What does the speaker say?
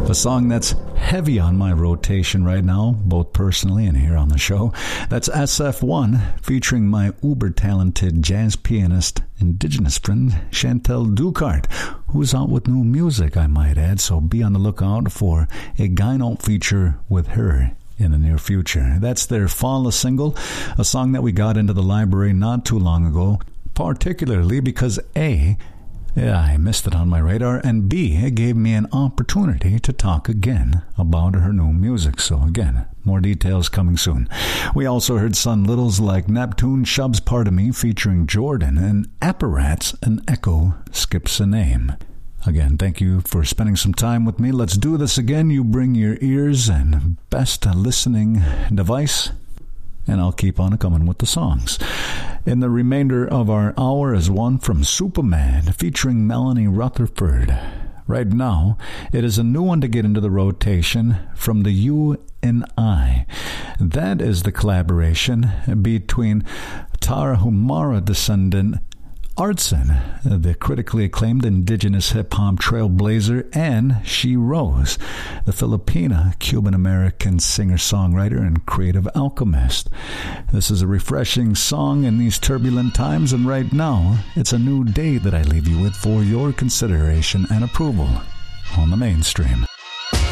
A song that's heavy on my rotation right now, both personally and here on the show. That's SF1, featuring my uber-talented jazz pianist, indigenous friend, Chantel Ducart, who's out with new music, I might add, so be on the lookout for a gyno feature with her in the near future. That's their Fall single, a song that we got into the library not too long ago, particularly because I missed it on my radar, and B, it gave me an opportunity to talk again about her new music. So again, more details coming soon. We also heard Sun Littles like Neptune, Shub's Part of Me featuring Jordan, and Apparats and Echo Skips a Name. Again, thank you for spending some time with me. Let's do this again. You bring your ears and best listening device, and I'll keep on coming with the songs. In the remainder of our hour is one from Superman featuring Melanie Rutherford. Right now, it is a new one to get into the rotation from the You and I. That is the collaboration between Tarahumara descendant Artson, the critically acclaimed indigenous hip-hop trailblazer, and She Rose, the Filipina Cuban-American singer-songwriter and creative alchemist. This is a refreshing song in these turbulent times, and right now, it's a new day that I leave you with for your consideration and approval on the mainstream.